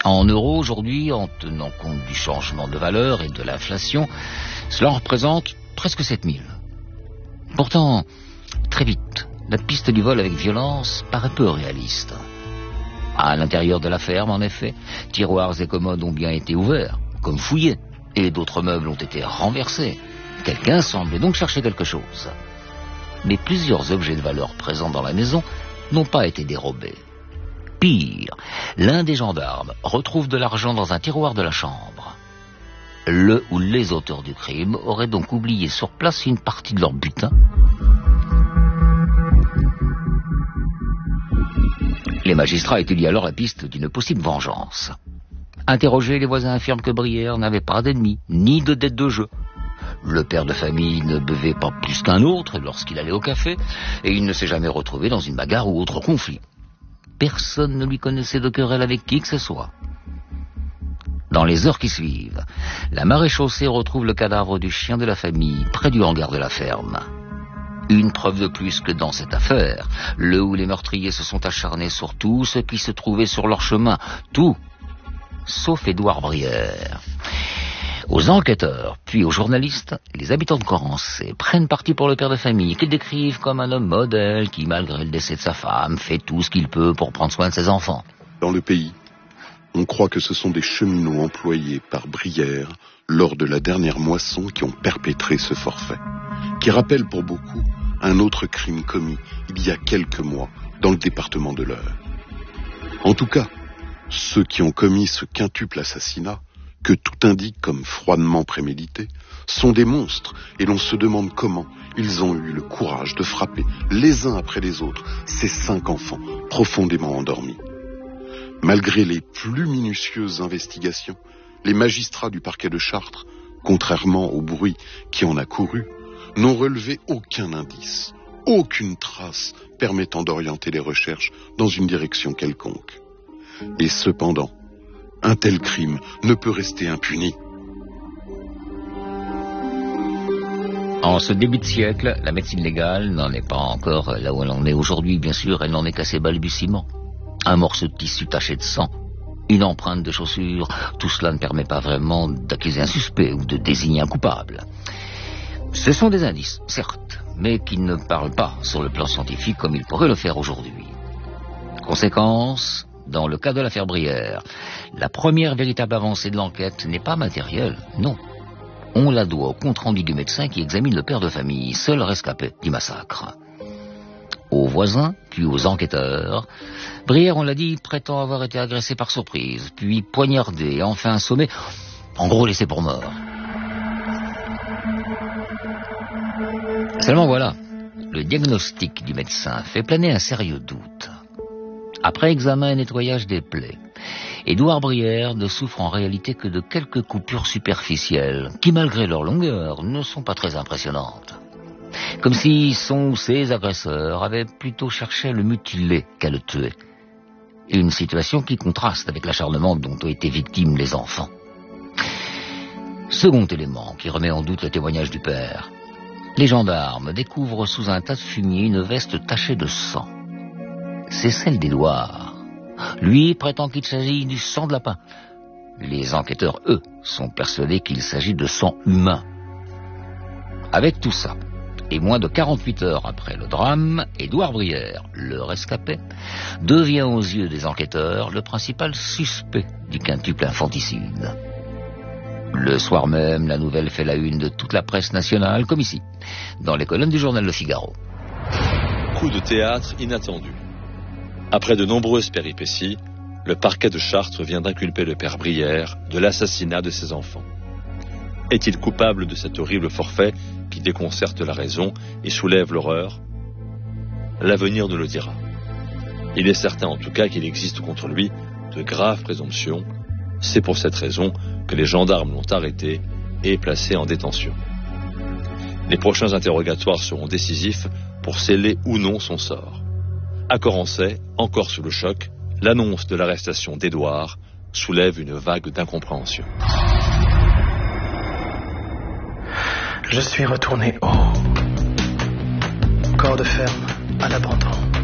En euros, aujourd'hui, en tenant compte du changement de valeur et de l'inflation, cela représente presque 7000. Pourtant, très vite, la piste du vol avec violence paraît peu réaliste. À l'intérieur de la ferme, en effet, tiroirs et commodes ont bien été ouverts, comme fouillés, et d'autres meubles ont été renversés. Quelqu'un semblait donc chercher quelque chose. Mais plusieurs objets de valeur présents dans la maison n'ont pas été dérobés. Pire, l'un des gendarmes retrouve de l'argent dans un tiroir de la chambre. Le ou les auteurs du crime auraient donc oublié sur place une partie de leur butin. Les magistrats étudient alors la piste d'une possible vengeance. Interrogés, les voisins affirment que Brière n'avait pas d'ennemis, ni de dette de jeu. Le père de famille ne buvait pas plus qu'un autre lorsqu'il allait au café, et il ne s'est jamais retrouvé dans une bagarre ou autre conflit. Personne ne lui connaissait de querelle avec qui que ce soit. Dans les heures qui suivent, la maréchaussée retrouve le cadavre du chien de la famille près du hangar de la ferme. Une preuve de plus que dans cette affaire, le où les meurtriers se sont acharnés sur tout ce qui se trouvait sur leur chemin, tout, sauf Édouard Brière. Aux enquêteurs, puis aux journalistes, les habitants de Corancé prennent parti pour le père de famille, qu'ils décrivent comme un homme modèle qui, malgré le décès de sa femme, fait tout ce qu'il peut pour prendre soin de ses enfants. Dans le pays, on croit que ce sont des cheminots employés par Brière lors de la dernière moisson qui ont perpétré ce forfait, qui rappelle pour beaucoup un autre crime commis il y a quelques mois dans le département de l'Eure. En tout cas, ceux qui ont commis ce quintuple assassinat, que tout indique comme froidement prémédité, sont des monstres, et l'on se demande comment ils ont eu le courage de frapper les uns après les autres ces 5 enfants profondément endormis. Malgré les plus minutieuses investigations, les magistrats du parquet de Chartres, contrairement au bruit qui en a couru, n'ont relevé aucun indice, aucune trace permettant d'orienter les recherches dans une direction quelconque. Et cependant, un tel crime ne peut rester impuni. En ce début de siècle, la médecine légale n'en est pas encore là où elle en est aujourd'hui, bien sûr, elle n'en est qu'à ses balbutiements. Un morceau de tissu taché de sang, une empreinte de chaussure, tout cela ne permet pas vraiment d'accuser un suspect ou de désigner un coupable. Ce sont des indices, certes, mais qui ne parlent pas sur le plan scientifique comme ils pourraient le faire aujourd'hui. Conséquence, dans le cas de l'affaire Brière, la première véritable avancée de l'enquête n'est pas matérielle, non. On la doit au compte-rendu du médecin qui examine le père de famille, seul rescapé du massacre. Aux voisins, puis aux enquêteurs, Brière, on l'a dit, prétend avoir été agressé par surprise, puis poignardé, enfin assommé, en gros laissé pour mort. Seulement voilà, le diagnostic du médecin fait planer un sérieux doute. Après examen et nettoyage des plaies, Édouard Brière ne souffre en réalité que de quelques coupures superficielles, qui malgré leur longueur ne sont pas très impressionnantes. Comme si son ou ses agresseurs avaient plutôt cherché à le mutiler qu'à le tuer. Une situation qui contraste avec l'acharnement dont ont été victimes les enfants. Second élément qui remet en doute le témoignage du père. Les gendarmes découvrent sous un tas de fumier une veste tachée de sang. C'est celle d'Édouard. Lui prétend qu'il s'agit du sang de lapin. Les enquêteurs, eux, sont persuadés qu'il s'agit de sang humain. Avec tout ça, et moins de 48 heures après le drame, Édouard Brière, le rescapé, devient aux yeux des enquêteurs le principal suspect du quintuple infanticide. Le soir même, la nouvelle fait la une de toute la presse nationale, comme ici, dans les colonnes du journal Le Figaro. Coup de théâtre inattendu. Après de nombreuses péripéties, le parquet de Chartres vient d'inculper le père Brière de l'assassinat de ses enfants. Est-il coupable de cet horrible forfait qui déconcerte la raison et soulève l'horreur? L'avenir nous le dira. Il est certain en tout cas qu'il existe contre lui de graves présomptions. C'est pour cette raison que les gendarmes l'ont arrêté et placé en détention. Les prochains interrogatoires seront décisifs pour sceller ou non son sort. À Corancé, encore sous le choc, l'annonce de l'arrestation d'Édouard soulève une vague d'incompréhension. Je suis retourné haut. Corps de ferme à l'abandon.